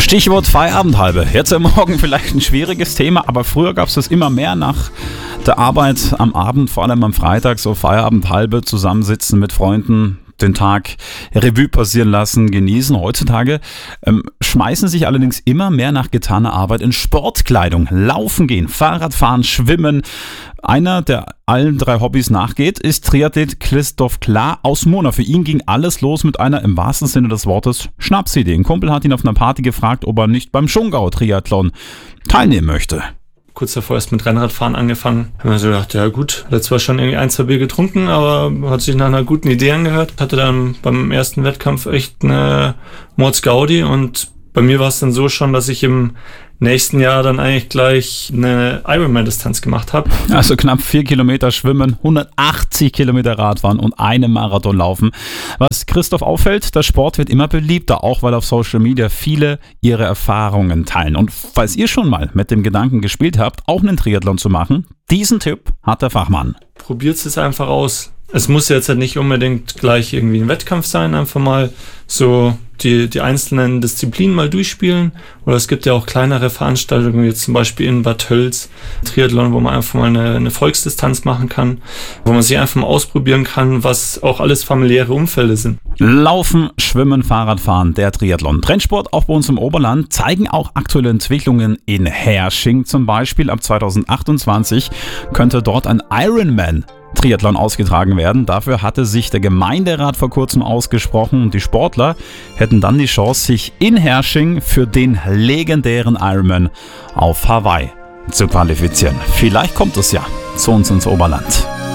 Stichwort Feierabendhalbe. Jetzt am Morgen vielleicht ein schwieriges Thema, aber früher gab es das immer mehr nach der Arbeit am Abend, vor allem am Freitag, so Feierabendhalbe, zusammensitzen mit Freunden, den Tag Revue passieren lassen, genießen. Heutzutage schmeißen sich allerdings immer mehr nach getaner Arbeit in Sportkleidung. Laufen gehen, Fahrradfahren, Schwimmen. Einer, der allen 3 Hobbys nachgeht, ist Triathlet Christoph Klar aus Mona. Für ihn ging alles los mit einer im wahrsten Sinne des Wortes Schnapsidee. Ein Kumpel hat ihn auf einer Party gefragt, ob er nicht beim Schongau-Triathlon teilnehmen möchte. Kurz davor erst mit Rennradfahren angefangen. Haben wir so gedacht, ja gut, hat zwar schon irgendwie 1, 2 Bier getrunken, aber hat sich nach einer guten Idee angehört. Hatte dann beim ersten Wettkampf echt eine Mordsgaudi und bei mir war es dann so schon, dass ich im nächsten Jahr dann eigentlich gleich eine Ironman-Distanz gemacht habe. Also knapp 4 Kilometer schwimmen, 180 Kilometer Radfahren und einen Marathon laufen. Was Christoph auffällt, der Sport wird immer beliebter, auch weil auf Social Media viele ihre Erfahrungen teilen. Und falls ihr schon mal mit dem Gedanken gespielt habt, auch einen Triathlon zu machen, diesen Tipp hat der Fachmann. Probiert es einfach aus. Es muss jetzt halt nicht unbedingt gleich irgendwie ein Wettkampf sein, einfach mal so die einzelnen Disziplinen mal durchspielen. Oder es gibt ja auch kleinere Veranstaltungen, wie zum Beispiel in Bad Tölz, Triathlon, wo man einfach mal eine Volksdistanz machen kann, wo man sich einfach mal ausprobieren kann, was auch alles familiäre Umfelder sind. Laufen, Schwimmen, Fahrradfahren, der Triathlon. Trendsport auch bei uns im Oberland zeigen auch aktuelle Entwicklungen in Herrsching zum Beispiel. Ab 2028 könnte dort ein Ironman Triathlon ausgetragen werden. Dafür hatte sich der Gemeinderat vor kurzem ausgesprochen und die Sportler hätten dann die Chance, sich in Herrsching für den legendären Ironman auf Hawaii zu qualifizieren. Vielleicht kommt es ja zu uns ins Oberland.